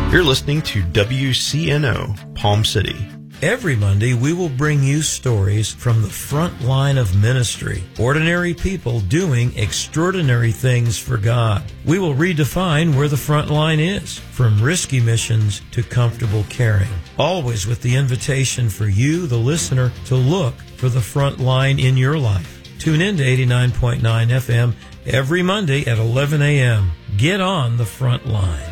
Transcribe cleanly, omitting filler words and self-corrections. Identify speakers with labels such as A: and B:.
A: You're listening to WCNO, Palm City.
B: Every Monday, we will bring you stories from the front line of ministry. Ordinary people doing extraordinary things for God. We will redefine where the front line is, from risky missions to comfortable caring. Always with the invitation for you, the listener, to look for the front line in your life. Tune in to 89.9 FM every Monday at 11 a.m. Get on the front line.